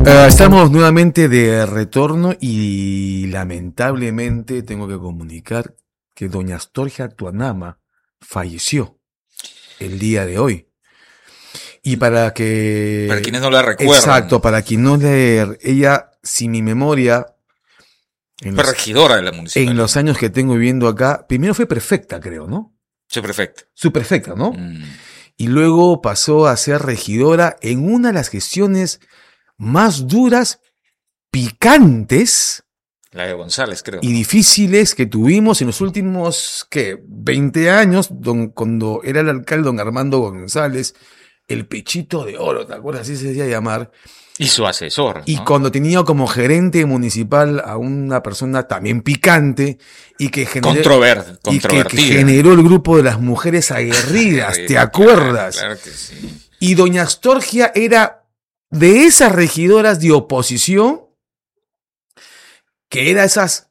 Estamos nuevamente de retorno y lamentablemente tengo que comunicar que doña Astorgia Tuanama falleció el día de hoy. Y para quienes no la recuerdan. Exacto, para quien no le... Ella, si mi memoria... Fue regidora de la municipalidad. En los años que tengo viviendo acá, primero fue prefecta, creo, ¿no? Subprefecta. Subprefecta, ¿no? Y luego pasó a ser regidora en una de las gestiones más duras, picantes, la de González, creo, y difíciles que tuvimos en los últimos, 20 años, cuando era el alcalde don Armando González, el pechito de oro, ¿te acuerdas? Así se decía llamar. Y su asesor, ¿no? Y cuando tenía como gerente municipal a una persona también picante y que generó el grupo de las mujeres aguerridas, ¿te acuerdas? Claro que sí. Y doña Astorgia era de esas regidoras de oposición, que era esas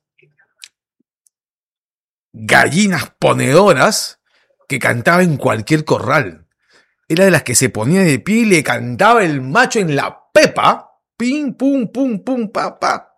gallinas ponedoras que cantaba en cualquier corral. Era de las que se ponía de pie y le cantaba el macho en la pepa. Pim, pum, pum, pum, pa, pa.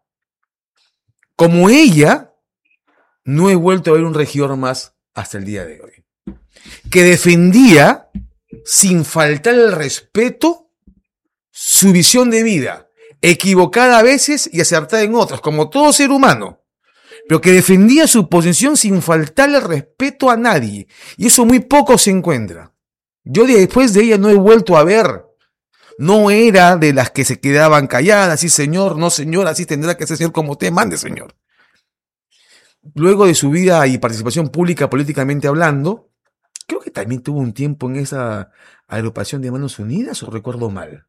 Como ella, no he vuelto a ver un regidor más hasta el día de hoy. Que defendía, sin faltar el respeto, su visión de vida. Equivocada a veces y acertada en otras, como todo ser humano. Pero que defendía su posición sin faltarle el respeto a nadie. Y eso muy poco se encuentra. Yo después de ella no he vuelto a ver. No era de las que se quedaban calladas, sí señor, no señor, así tendrá que ser señor como usted mande, señor. Luego de su vida y participación pública políticamente hablando, creo que también tuvo un tiempo en esa agrupación de Manos Unidas, o recuerdo mal.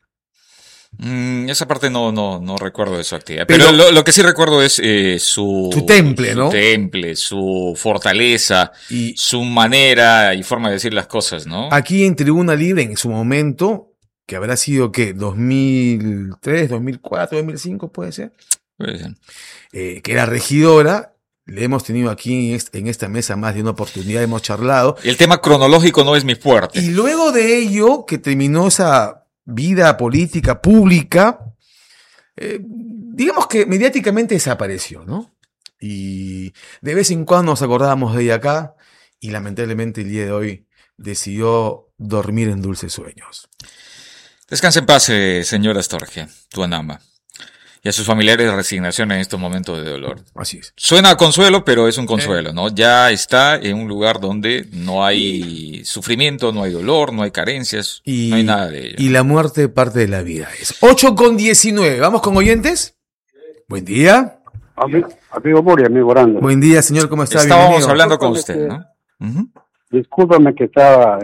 Esa parte no recuerdo de su actividad. Pero lo que sí recuerdo es su temple, ¿no? Su temple, su fortaleza, y su manera y forma de decir las cosas, ¿no? Aquí en Tribuna Libre, en su momento, que habrá sido, 2003, 2004, 2005, puede ser. Puede ser. Que era regidora. Le hemos tenido aquí en esta mesa más de una oportunidad, hemos charlado. El tema cronológico no es mi fuerte. Y luego de ello, que terminó esa vida política pública, digamos que mediáticamente desapareció, ¿no? Y de vez en cuando nos acordábamos de ella acá, y lamentablemente el día de hoy decidió dormir en dulces sueños. Descanse en paz, señora Astorgia Tuanama. Y a sus familiares resignación en estos momentos de dolor. Así es. Suena a consuelo, pero es un consuelo, ¿no? Ya está en un lugar donde no hay sufrimiento, no hay dolor, no hay carencias, no hay nada de ello. Y la muerte parte de la vida. Es 8:19. ¿Vamos con oyentes? Buen día. Amigo Mori, amigo Orlando. Buen día, señor, ¿cómo está? Estábamos bienvenido. Hablando con usted, ¿no? Discúlpame que estaba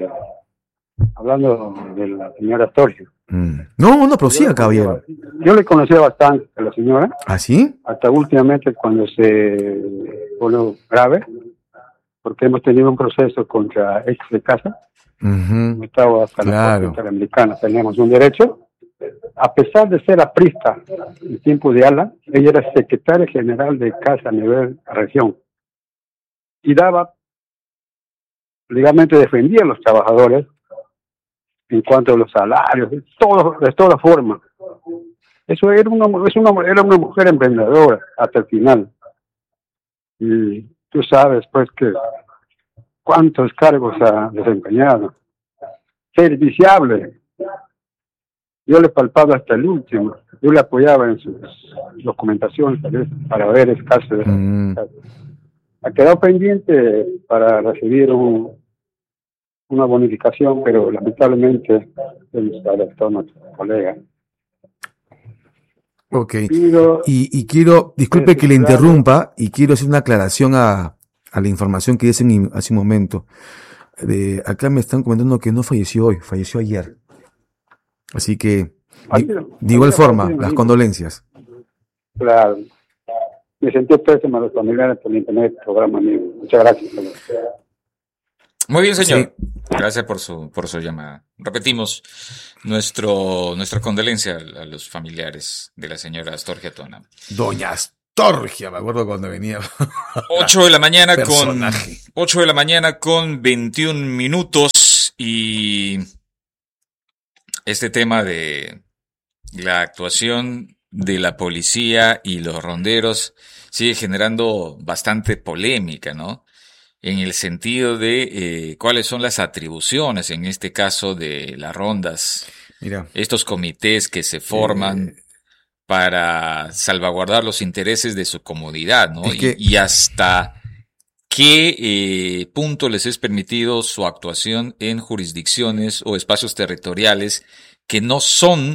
hablando de la señora Astorgia. No prosiga, caballero. Yo le conocía bastante a la señora. ¿Ah, sí? Hasta últimamente cuando se volvió grave, porque hemos tenido un proceso contra ex de casa. Estaba hasta la Corte Interamericana, teníamos un derecho. A pesar de ser aprista en tiempo de Ala, ella era secretaria general de casa a nivel región. Y legalmente defendía a los trabajadores en cuanto a los salarios, de toda forma. Eso era una mujer emprendedora hasta el final. Y tú sabes, pues, que cuántos cargos ha desempeñado. Serviciable. Yo le palpaba hasta el último. Yo le apoyaba en sus documentaciones, tal vez, para ver el caso de ha quedado pendiente para recibir una bonificación, pero lamentablemente hemos arrestado a nuestro colega. Ok. Y quiero, disculpe que le interrumpa, y quiero hacer una aclaración a la información que hice hace un momento. Acá me están comentando que no falleció hoy, falleció ayer. Así que, de igual forma, las condolencias. Claro. Me sentí pésimo a los familiares por internet, programa amigo. Muchas gracias. Muy bien, señor. Sí. Gracias por su llamada. Repetimos nuestra condolencia a los familiares de la señora Astorgia Tuanama. Doña Astorgia, me acuerdo cuando venía. 8 de la mañana con 21 minutos y este tema de la actuación de la policía y los ronderos sigue generando bastante polémica, ¿no? En el sentido de cuáles son las atribuciones, en este caso de las rondas. Mira, estos comités que se forman para salvaguardar los intereses de su comunidad, ¿no? Y hasta qué punto les es permitido su actuación en jurisdicciones o espacios territoriales que no son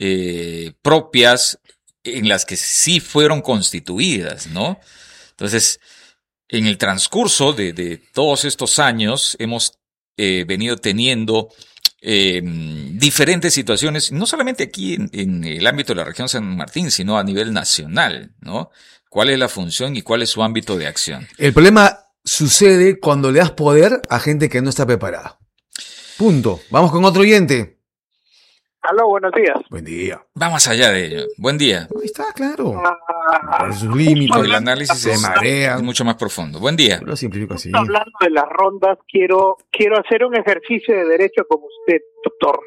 propias, en las que sí fueron constituidas, ¿no? Entonces, en el transcurso de todos estos años hemos venido teniendo diferentes situaciones, no solamente aquí en el ámbito de la región San Martín, sino a nivel nacional, ¿no? ¿Cuál es la función y cuál es su ámbito de acción? El problema sucede cuando le das poder a gente que no está preparada. Punto. Vamos con otro oyente. Aló, buenos días. Buen día. Va más allá de ello. Buen día. Ahí está, claro. Sus límites. El análisis es mucho más profundo. Buen día. Lo simplifico así. Hablando de las rondas, quiero hacer un ejercicio de derecho con usted, doctor.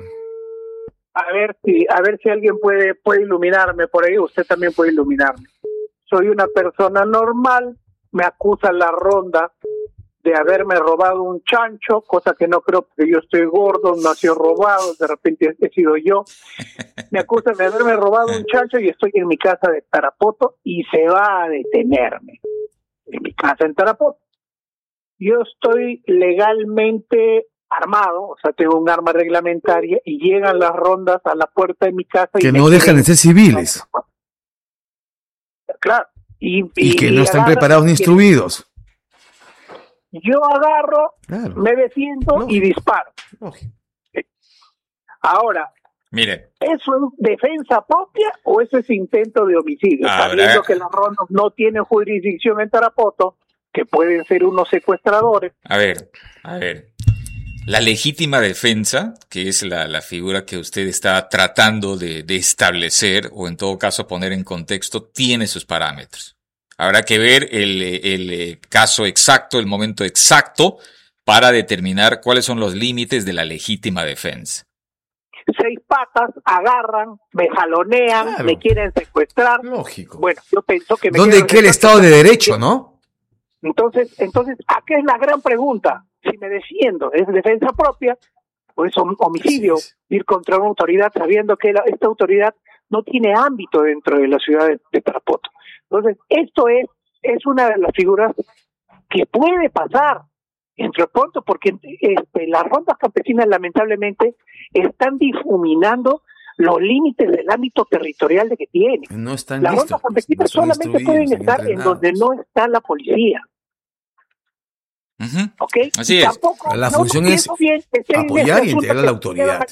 A ver si alguien puede iluminarme por ahí. Usted también puede iluminarme. Soy una persona normal. Me acusa la ronda de haberme robado un chancho, cosa que no creo, porque yo estoy gordo, nació robado, de repente he sido yo. Me acusan de haberme robado un chancho y estoy en mi casa de Tarapoto y se va a detenerme en mi casa en Tarapoto. Yo estoy legalmente armado, o sea, tengo un arma reglamentaria y llegan las rondas a la puerta de mi casa. Que no dejan de ser civiles. Claro. Y que no están preparados ni instruidos. Yo agarro, claro, me defiendo, lógico, y disparo. Lógico. Ahora, mire, ¿eso es defensa propia o eso es intento de homicidio? Sabiendo que las rondas no tienen jurisdicción en Tarapoto, que pueden ser unos secuestradores. A ver. La legítima defensa, que es la figura que usted está tratando de establecer, o en todo caso poner en contexto, tiene sus parámetros. Habrá que ver el caso exacto, el momento exacto, para determinar cuáles son los límites de la legítima defensa. 6 patas agarran, me jalonean, claro, me quieren secuestrar. Lógico. Bueno, yo pienso que ¿dónde queda el Estado de Derecho, no? Entonces, acá es la gran pregunta. Si me defiendo, ¿es defensa propia o es homicidio? Ir contra una autoridad sabiendo que esta autoridad no tiene ámbito dentro de la ciudad de Tarapoto. Entonces, esto es una de las figuras que puede pasar entre pronto, porque las rondas campesinas lamentablemente están difuminando los límites del ámbito territorial de que tienen. No están las listos, rondas campesinas solamente pueden estar en donde no está la policía. Uh-huh. ¿Okay? Así es. La función es apoyar y integrar a la autoridad.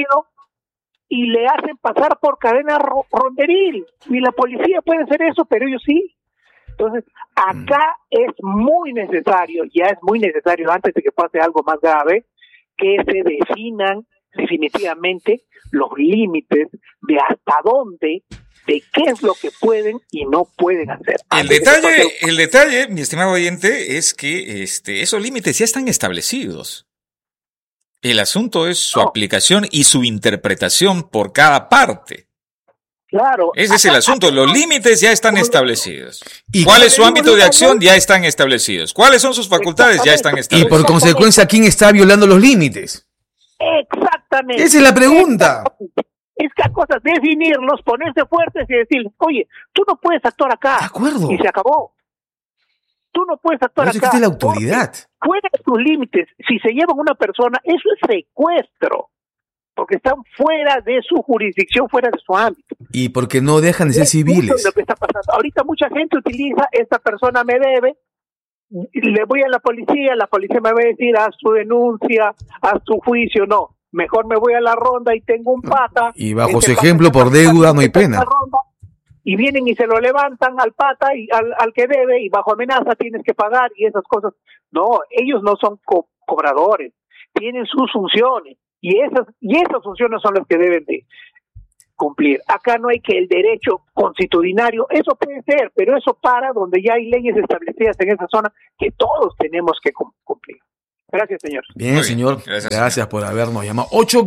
Y le hacen pasar por cadena ronderil. Ni la policía puede hacer eso, pero ellos sí. Entonces, acá es muy necesario, ya es muy necesario, antes de que pase algo más grave, que se definan definitivamente los límites de hasta dónde, de qué es lo que pueden y no pueden hacer. El detalle, mi estimado oyente, es que esos límites ya están establecidos. El asunto es su aplicación y su interpretación por cada parte. Claro. Ese es el asunto. Los límites ya están establecidos. ¿Y cuál es su ámbito de acción? Ya están establecidos. ¿Cuáles son sus facultades? Ya están establecidos. Y por consecuencia, ¿quién está violando los límites? Exactamente. Esa es la pregunta. Es que cosas, definirlos, ponerse fuertes y decir, oye, tú no puedes actuar acá. De acuerdo. Y se acabó. Tú no puedes actuar acá. Eso existe la autoridad. Fuera de tus límites, si se llevan una persona, eso es secuestro. Porque están fuera de su jurisdicción, fuera de su ámbito. Y porque no dejan de ser civiles. Lo que está pasando. Ahorita mucha gente utiliza, esta persona me debe, le voy a la policía me va a decir, haz tu denuncia, haz tu juicio. No, mejor me voy a la ronda y tengo un pata. Y bajo su ejemplo, por deuda no hay pena. Y vienen y se lo levantan al pata y al que debe, y bajo amenaza tienes que pagar y esas cosas. No, ellos no son cobradores, tienen sus funciones. Y esas funciones son las que deben de cumplir. Acá no hay que el derecho constitucionario, eso puede ser, pero eso para donde ya hay leyes establecidas en esa zona que todos tenemos que cumplir. Gracias, señor. Bien, señor. Gracias por habernos llamado.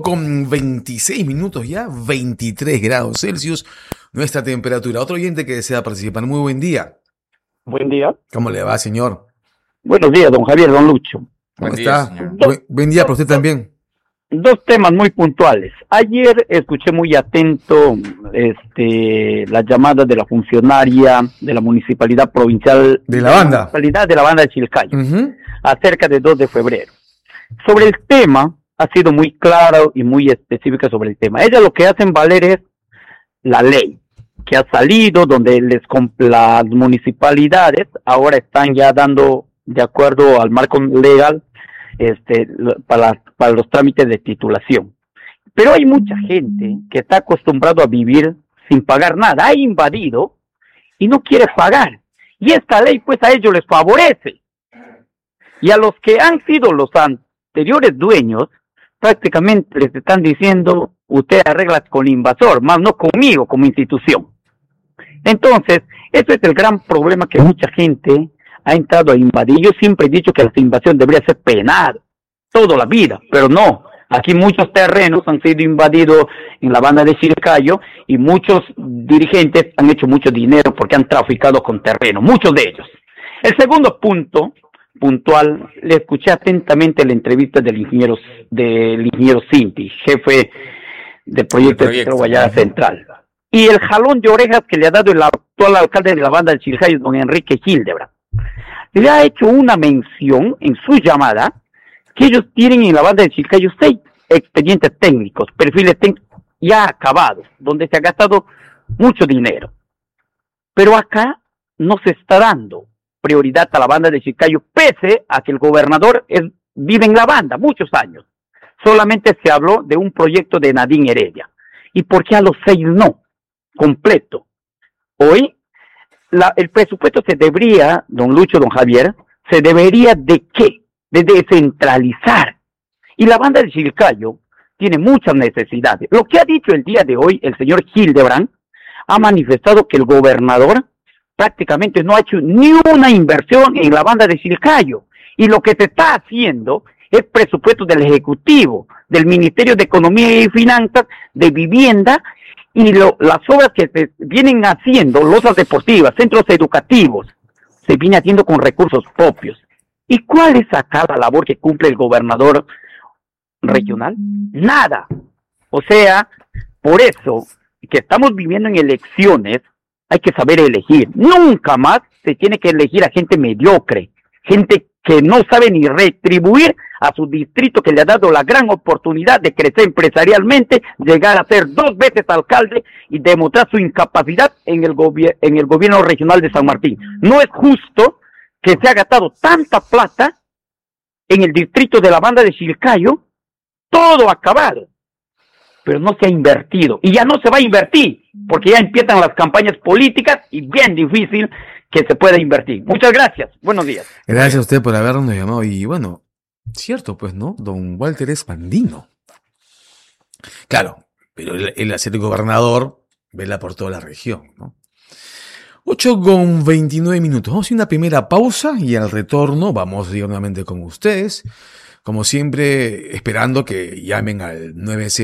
8:26 ya, 23 grados Celsius, nuestra temperatura. Otro oyente que desea participar. Muy buen día. Buen día. ¿Cómo le va, señor? Buenos días, don Javier, don Lucho. ¿Cómo está? Buen día para usted también. Dos temas muy puntuales. Ayer escuché muy atento la llamada de la funcionaria de la Municipalidad Provincial de la Banda. Municipalidad de la Banda de Chilcayo, acerca del 2 de febrero. Sobre el tema, ha sido muy claro y muy específica sobre el tema. Ella lo que hacen valer es la ley que ha salido, donde las municipalidades ahora están ya dando, de acuerdo al marco legal, para los trámites de titulación. Pero hay mucha gente que está acostumbrado a vivir sin pagar nada, ha invadido y no quiere pagar. Y esta ley pues a ellos les favorece. Y a los que han sido los anteriores dueños, prácticamente les están diciendo, usted arregla con el invasor, más no conmigo como institución. Entonces, ese es el gran problema que mucha gente ha entrado a invadir. Yo siempre he dicho que la invasión debería ser penada toda la vida, pero no. Aquí muchos terrenos han sido invadidos en la Banda de Chilcayo y muchos dirigentes han hecho mucho dinero porque han traficado con terreno, muchos de ellos. El segundo punto puntual, le escuché atentamente la entrevista del ingeniero Cinti, jefe del proyecto de Guayana Central. Y el jalón de orejas que le ha dado el actual alcalde de la Banda de Chilcayo, don Enrique Hildebrand. Le ha hecho una mención en su llamada que ellos tienen en la Banda de Chilcayo 6 expedientes técnicos, perfiles ya acabados, donde se ha gastado mucho dinero. Pero acá no se está dando prioridad a la Banda de Chilcayo, pese a que el gobernador vive en la Banda muchos años. Solamente se habló de un proyecto de Nadine Heredia. ¿Y por qué a los 6 no? Completo. Hoy el presupuesto se debería, don Lucho, don Javier, se debería ¿de qué? De descentralizar. Y la Banda de Chilcayo tiene muchas necesidades. Lo que ha dicho el día de hoy el señor Hildebrand ha manifestado que el gobernador prácticamente no ha hecho ni una inversión en la Banda de Chilcayo. Y lo que se está haciendo es presupuesto del Ejecutivo, del Ministerio de Economía y Finanzas, de Vivienda, y las obras que se vienen haciendo, losas deportivas, centros educativos, se viene haciendo con recursos propios. ¿Y cuál es acá la labor que cumple el gobernador regional? Nada. O sea, por eso que estamos viviendo en elecciones, hay que saber elegir. Nunca más se tiene que elegir a gente mediocre, gente que no sabe ni retribuir a su distrito, que le ha dado la gran oportunidad de crecer empresarialmente, llegar a ser 2 veces alcalde y demostrar su incapacidad en el gobierno regional de San Martín. No es justo que se ha gastado tanta plata en el distrito de la Banda de Chilcayo, todo acabado, pero no se ha invertido, y ya no se va a invertir, porque ya empiezan las campañas políticas y bien difícil que se pueda invertir. Muchas gracias, buenos días. Gracias a usted por habernos llamado, y bueno, cierto pues, ¿no? Don Walter es bandino. Claro, pero él al ser gobernador, vela por toda la región, ¿no? 8:29. Vamos a hacer una primera pausa y al retorno vamos a ir nuevamente con ustedes. Como siempre, esperando que llamen al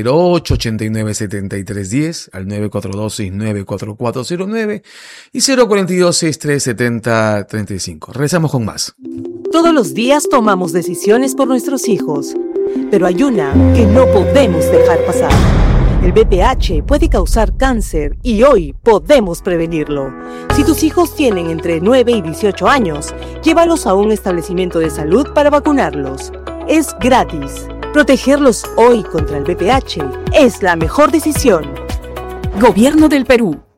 908-897310, al 942-694409 y 042-6370-35. Regresamos con más. Todos los días tomamos decisiones por nuestros hijos, pero hay una que no podemos dejar pasar. El VPH puede causar cáncer y hoy podemos prevenirlo. Si tus hijos tienen entre 9 y 18 años, llévalos a un establecimiento de salud para vacunarlos. Es gratis. Protegerlos hoy contra el VPH es la mejor decisión. Gobierno del Perú.